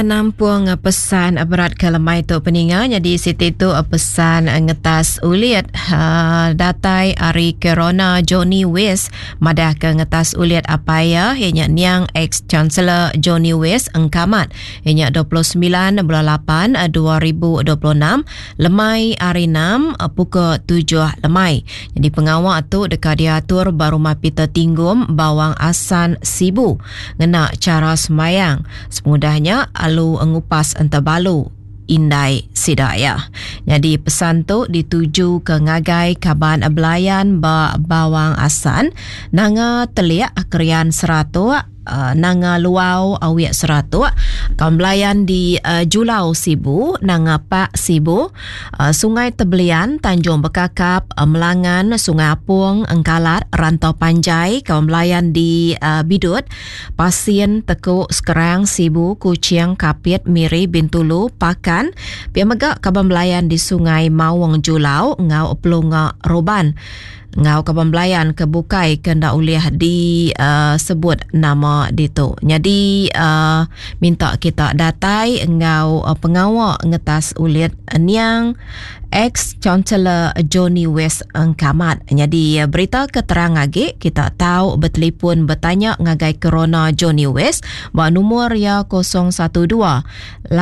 Nampung pesan berat ke lemai tu peninga. Jadi situ tu pesan ngetas uliat datai hari corona Johnny West madah ke ngetas uliat apa ya hanya niang ex-chancellor Johnny West engkamat hanya 29 bulan 8 2026 lemai hari 6 pukul 7 lemai. Jadi pengawal tu dekat diatur baru Peter Tinggum bawang asan sibu ngena cara semayang semudahnya lalu ngupas entabalu indai sidaya. Jadi pesan tu dituju ke ngagai kaban belayan bawang asan nanga teliak krian seratua nanga luau awiak seratua kambelayan di Julau Sibu nanga Pak Sibu Sungai Tebelian Tanjung Bekakap Melangan Sungai Apung Engkalat Rantau Panjai kambelayan di Bidut Pasien Tekuk Sekerang Sibu Kuching Kapit Miri Bintulu Pakan Piamegak kambelayan di Sungai Mawang Julau Ngau Pelunga Roban ngau kebambelayan kebukai kenda uliah di sebut nama ditu. Jadi minta kita datai ngau pengawal ngetas uliat niang ex-chancellor Johnny West engkamat. Jadi berita keterang lagi kita tahu bertelefon bertanya ngagai corona Johnny West bawa nomor ya 012 883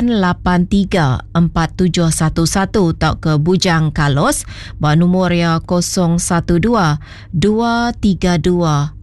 4711 tak ke Bujang Kalos bawa nomor ya 012 232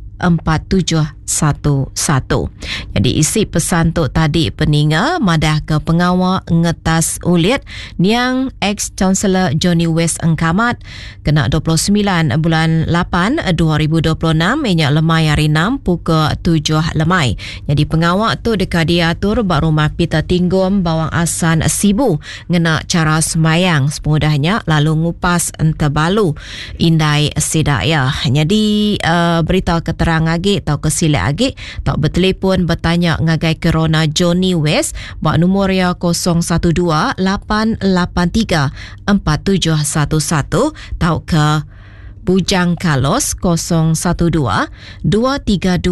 4711. Jadi isi pesan tu tadi peninga madah ke pengawal ngetas ulit niang ex-chancellor Johnny West engkamat kena 29 bulan 8 2026 minyak lemai hari 6 pukul 7 lemai. Jadi pengawal tu dekat diatur bak rumah Peter Tinggum bawang asan sibu ngena cara semayang semudahnya lalu ngupas entabalu indai sidaya. Jadi berita keterangan lagi atau kesilap lagi tak bertelefon bertanya ngagai corona Johnny West bak nomor ya 012 883 4711 tau ke Bujang Kalos 012 232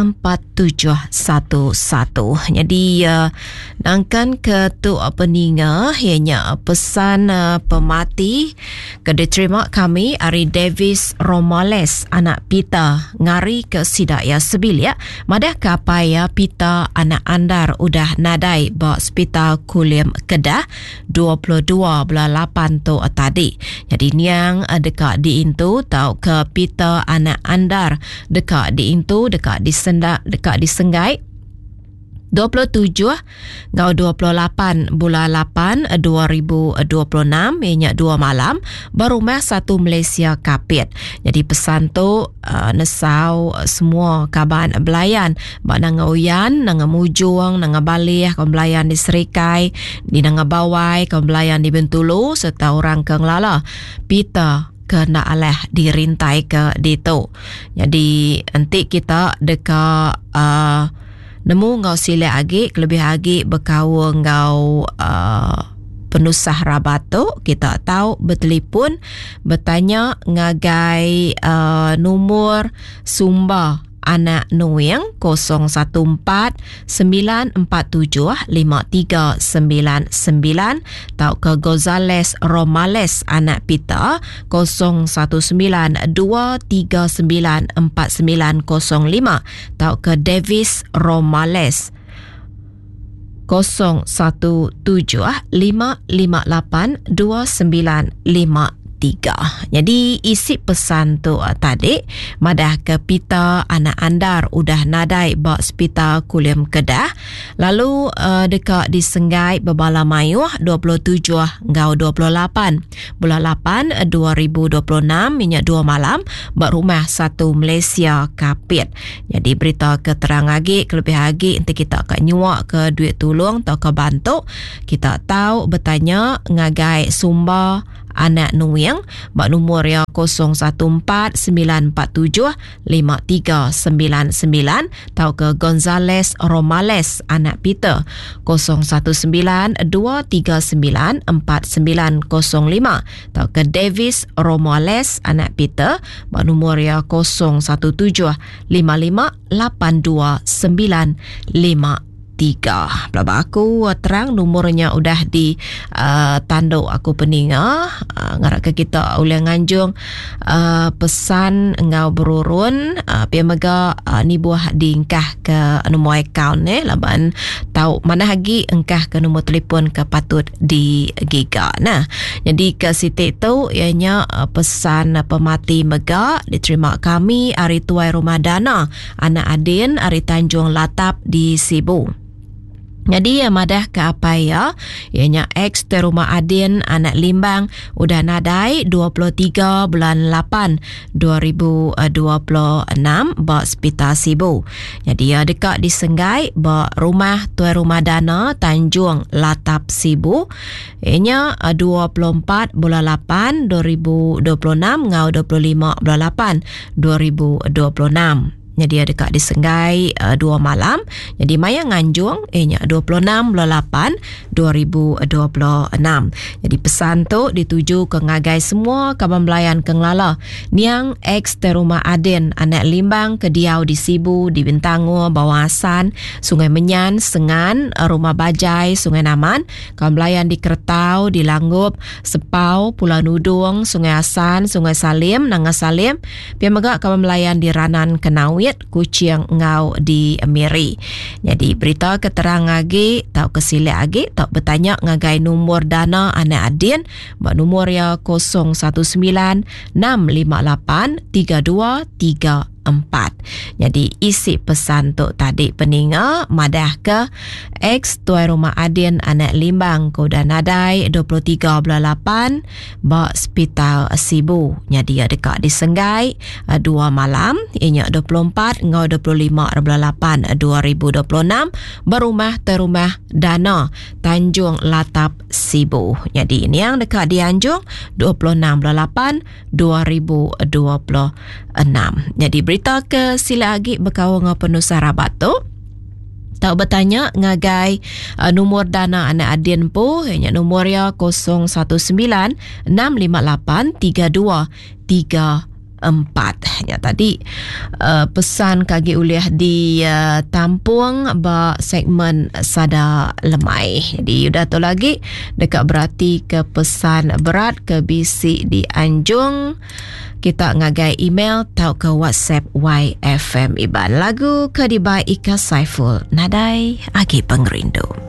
4711. Jadi nangkan ke tu peninga hanya pesan pemati ke diterima kami Ari Davis Romales anak Pita ngari ke sidaya sebilia madah kapaya Pita anak andar udah nadai ba hospital Kulim Kedah 22 bulan 8 tu tadi. Jadi niang dekat di intu tau ke Peter anak andar dekat di intu dekat di sendak dekat di Senggai 27 ngau 28 bulan 8 2026 minyak 2 malam baru mas satu Malaysia Kapit. Jadi pesan tu nesau semua kaban belayan bak nanga uyan nanga mujung nanga balih kawan belayan di Serikai di nanga bawai kawan belayan di Bintulu serta orang ke Ngelala Peter kena alah dirintai ke ditu. Jadi nanti kita dekat nemu ngau sila agi lebih agi berkawa ngau penusah rabat tu kita tahu bertelefon bertanya ngagai nomor sumber anak Nuing 014 947 5399 tau ke Gonzales Romales anak Pita 019 239 4905 tau ke Davis Romales 017 558 2953. Jadi isi pesan tu tadi madah ke Pita anak andar udah nadai bak hospital Kulim Kedah lalu dekat di Senggai Bebala Mayuh 27 ngau 28 bulan 8 2026 minyak 2 malam bak rumah satu Malaysia Kapit. Jadi berita keterang lagi lebih lagi nanti kita akan nyuak ke duit tolong atau ke bantu kita tahu bertanya ngagai sumber anak Nuing bak nomor ya 0149475399 tau ke Gonzales Romales anak Peter 0192394905 tau ke Davis Romales anak Peter bak nomor ya 0175582955 Pelaba aku terang nomornya udah di tanduk aku peninga ngarak ke kita oleh nganjung pesan ngau berurun pia mega ni buah diingkah ke nombor akaun laban tahu mana lagi engkah ke nombor telefon ke patut di giga. Nah, jadi ke situ tu ianya pesan pemati mega diterima kami hari tuai rumah dana anak Adin hari Tanjung Latap di Sibu. Jadi madah ke apa ya? Ianya ex te rumah Adin anak Limbang udah nadai 23 bulan 8 2026 ba Hospital Sibu. Jadi ya dekat di Senggai ba rumah tuai rumah dana Tanjung Latap Sibu. Ianya 24 bulan 8 2026 ngau 25 bulan 8 2026. Jadi ada dekat di Senggai 2 malam. Jadi maya nganjung nya 26 bulan 8 2026. Jadi pesan tu dituju ke ngagai semua kaban belayan ke Ngelala. Niang ex te rumah Adin anak Limbang ke Diau di Sibu, di Bintango, Bawasan, Sungai Menyan, Sengan, Rumah Bajai, Sungai Naman, kaban belayan di Kertau, di Langgup, Sepau, Pulau Nudung, Sungai Asan, Sungai Salim, Nanga Salim, pia megak kaban belayan di Ranan Kenawi, Kucing ngau di Miri. Jadi berita keterang lagi, tak kesilek lagi, tak bertanya ngagai nomor dana anak Adin, mak nomor ya 019583234. Jadi isi pesan tu tadi peninga madah ke ex tuai rumah Adin anak Limbang ko dah nadai 23 bulan 8 ba Hospital Sibu. Jadi dekat di Senggai 2 malam ianya 24 ngau 25 bulan 8 2026 berumah terumah dana Tanjung Latap Sibu. Jadi ini yang dekat di Anjung 26 bulan 8 2026. Jadi berita ke sila lagi berkawal dengan penusa rabat tu. Tak bertanya ngagai nomor dana anak Adin po, hanya nomor ya 0196583234. Ya tadi pesan kaki uliah di tampung ba segmen sada lemai. Jadi udah tu lagi dekat berarti ke pesan berat ke bisik di Anjung. Kita ngagai email tau ke WhatsApp YFM Iban lagu ke dibai Ika Saiful Nadai Agi Pengerindu.